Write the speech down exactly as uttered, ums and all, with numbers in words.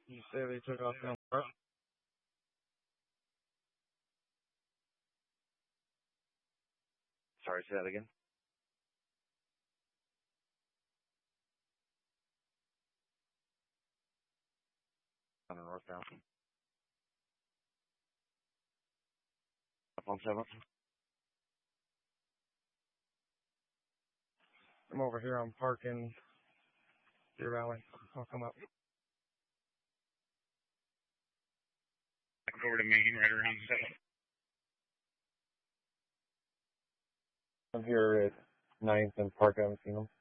You say they took off down the road? Sorry, say that again. On the northbound. Up on seventh. I'm over here. I'm parking Deer Valley. I'll come up. Back over to Main, right around seven. I'm here at ninth and Park. I haven't seen them.